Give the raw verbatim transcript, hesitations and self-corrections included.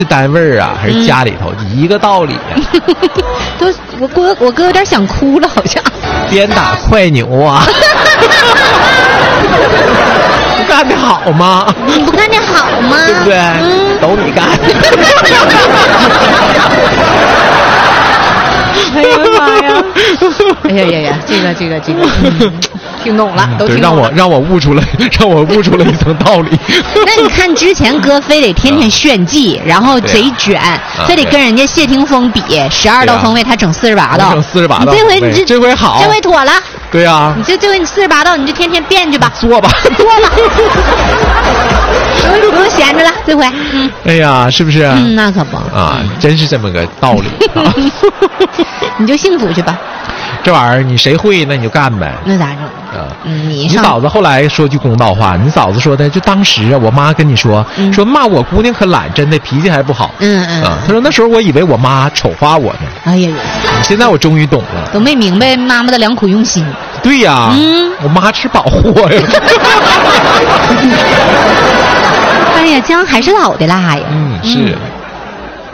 单位啊，还是家里头、嗯、一个道理呀、啊。 都我哥我哥有点想哭了，好像。 鞭打快牛啊！不干得好吗？ 你不干得好吗？ 对不对？嗯、都你干。 哎呀妈呀！哎呀呀呀，这个这个这个，嗯、听懂了，都听懂了。对， 让我让我悟出了，让我悟出了一层道理。 那你看之前哥非得天天炫技，啊、然后贼卷，啊、非得跟人家谢霆锋比十二道锋位，他整四十八道， 整四十八道。 这回你这这回好， 这回妥了。 对呀、啊， 你这这回你四十八道，你就天天变去吧， 做吧， 做吧。不用闲着了，这回。嗯。 哎呀，是不是？ 嗯，那可不。 啊，真是这么个道理。啊、 你就幸福去吧。 这玩意儿你谁会，那你就干呗。 那咋整？ 啊， 嗯，你你嫂子后来说句公道话，你嫂子说的，就当时啊，我妈跟你说，嗯、说骂我姑娘可懒，真的脾气还不好。 嗯嗯。 啊，她说那时候我以为我妈丑化我呢。 哎呀呀！ 现在我终于懂了， 都没明白妈妈的良苦用心。 对呀，嗯，我妈吃饱货呀。 哎呀，姜还是老的辣呀。 嗯，是。嗯